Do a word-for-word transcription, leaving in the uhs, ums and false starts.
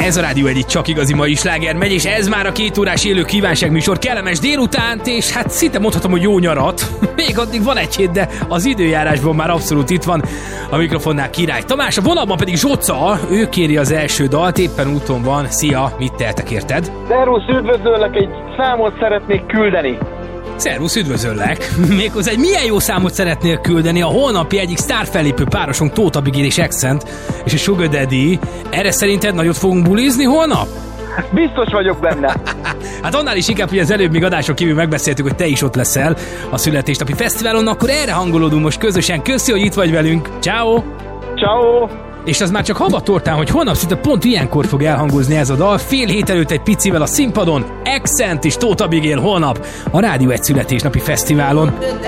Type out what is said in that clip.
Ez a Rádió egy csak igazi mai sláger megy, és ez már a két órás élő kívánságműsor. Kellemes délutánt, és hát szinte mondhatom, hogy jó nyarat. Még addig van egy hét, de az időjárásban már abszolút itt van. A mikrofonnál Király Tamás, a vonalban pedig Zsoca, ő kéri az első dalt, éppen úton van. Szia, mit tehetek érted? Szervusz, üdvözöllek, egy számot szeretnék küldeni. Szervusz, üdvözöllek! Méghozzá egy milyen jó számot szeretnél küldeni a holnapi egyik sztárfellépő párosunk, Tóth Abigail és Accent és a Sugar Daddy. Erre szerinted nagyot fogunk bulizni holnap? Biztos vagyok benne. Hát annál is inkább, hogy az előbb még adások kívül megbeszéltük, hogy te is ott leszel a születésnapi fesztiválon, akkor erre hangolódunk most közösen. Köszi, hogy itt vagy velünk. Ciao. Ciao. És az már csak habatortán, hogy holnap szinte pont ilyenkor fog elhangozni ez a dal. Fél hét előtt egy picivel a színpadon. Accent és Tóth Abigail holnap a Rádió egy születésnapi fesztiválon.